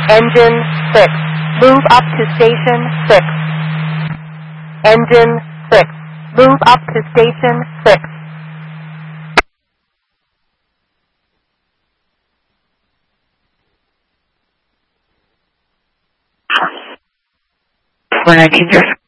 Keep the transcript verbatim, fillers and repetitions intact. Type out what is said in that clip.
Engine six. Move up to station six. Engine six. Move up to station six. Four nineteen.